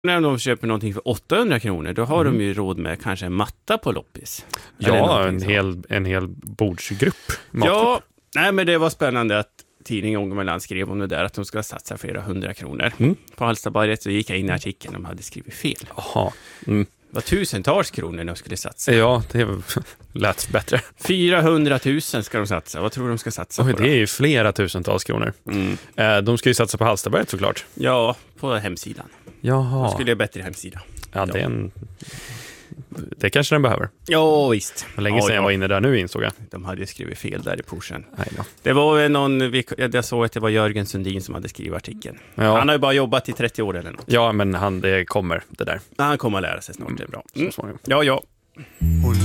När de köper någonting för 800 kronor, då har de ju råd med kanske en matta på loppis. Ja, en hel bordsgrupp. Ja, nej, men det var spännande att tidningen Ångermanland skrev om det där, att de ska satsa flera 100 kronor. På Hallstaberget, så gick jag in i artikeln, de hade skrivit fel. Jaha. Det var tusentals kronor de skulle satsa. Ja, det lät bättre. 400 000 ska de satsa. Vad tror du de ska satsa på? Det är ju flera tusentals kronor. De ska ju satsa på Hallstaberget såklart. Ja, på hemsidan. Jaha. De skulle ha bättre hemsida. Ja, det kanske den behöver. Ja, visst. Länge sedan jag var inne där nu, insåg jag. De hade ju skrivit fel där i pushen. Ja. Det var någon, jag såg att det var Jörgen Sundin som hade skrivit artikeln. Ja. Han har ju bara jobbat i 30 år eller något. Ja, men det kommer det där. Han kommer att lära sig snart, det är bra. Så Ja.